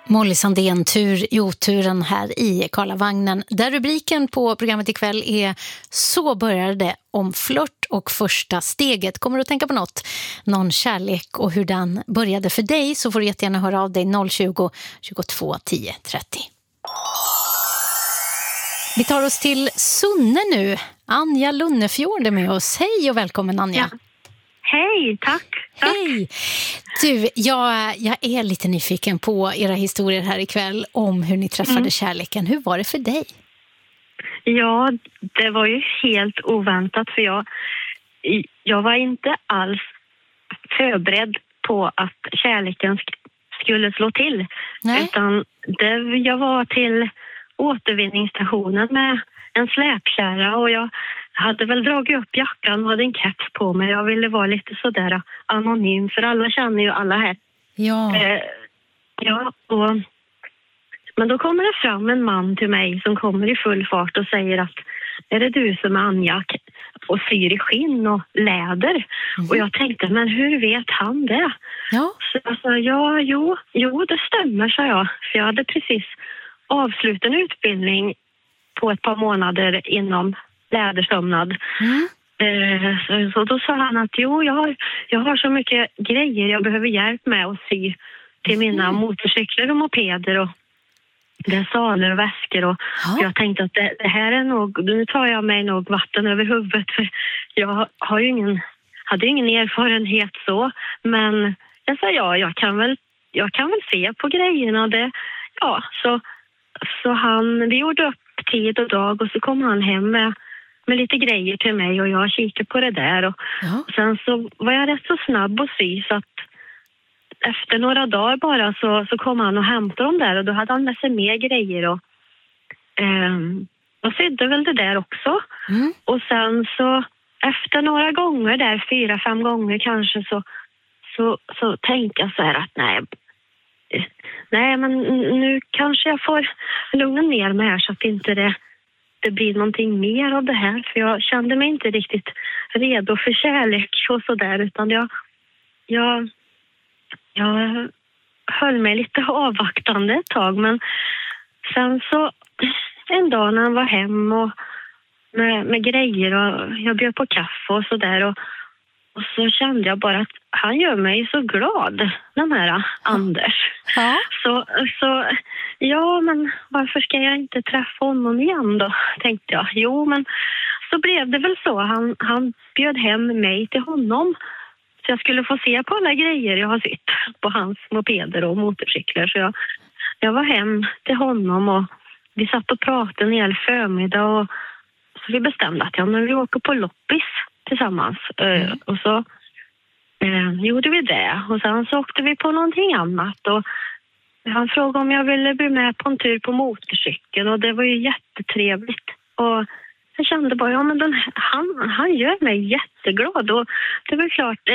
Molly Sandén, tur i oturen här i Karlavagnen, där rubriken på programmet ikväll är Så började det, om flört och första steget. Kommer du att tänka på någon kärlek och hur den började för dig, så får du jättegärna höra av dig 020 22 10 30. Vi tar oss till Sunne nu. Anja Lunnefjord är med oss. Hej och välkommen, Anja. Ja. Hej, tack. Hej! Du, jag är lite nyfiken på era historier här ikväll om hur ni träffade kärleken. Hur var det för dig? Ja, det var ju helt oväntat, för jag var inte alls förberedd på att kärleken skulle slå till. Nej. Utan jag var till återvinningsstationen med en släpkärra och jag hade väl dragit upp jackan och hade en keps på mig. Jag ville vara lite sådär anonym, för alla känner ju alla här. Ja. Men då kommer det fram en man till mig som kommer i full fart och säger att är det du som är Anja och syr i skinn och läder? Och jag tänkte, men hur vet han det? Ja. Så jag sa, jo, det stämmer, sa jag. För jag hade precis avslutat en utbildning på ett par månader inom lädersömnad. Så då sa han att jag har så mycket grejer jag behöver hjälp med att sy till mina motorcyklar och mopeder och saler och väskor. Och jag tänkte att det här är nog, nu tar jag mig nog vatten över huvudet, för jag hade ju ingen erfarenhet så. Men jag sa jag kan väl se på grejerna. Vi gjorde upp tid och dag och så kom han hem med lite grejer till mig och jag kikade på det där. Och sen så var jag rätt så snabb att sy, så att efter några dagar bara så kom han och hämtade dem där och då hade han med sig mer grejer och sydde väl det där också. Och sen så efter några gånger där, 4-5 gånger kanske, så tänkte jag så här att nej, men nu kanske jag får lugna ner mig här så att inte det blir någonting mer av det här. För jag kände mig inte riktigt redo för kärlek och sådär, utan jag höll mig lite avvaktande ett tag. Men sen så en dag när han var hem och med grejer och jag bjöd på kaffe och sådär och så kände jag bara att han gör mig så glad, den här Anders. Ja. Så men varför ska jag inte träffa honom igen då, tänkte jag. Jo, men så blev det väl så. Han bjöd hem mig till honom så jag skulle få se på alla grejer jag har sytt på hans mopeder och motorcyklar. Så jag var hem till honom och vi satt och pratade en hel förmiddag och så vi bestämde att vi åker på loppis tillsammans. Och så gjorde vi det. Och sen så åkte vi på någonting annat. Och han frågade om jag ville bli med på en tur på motorcykeln. Och det var ju jättetrevligt. Och jag kände bara, men han gör mig jätteglad. Och det var klart,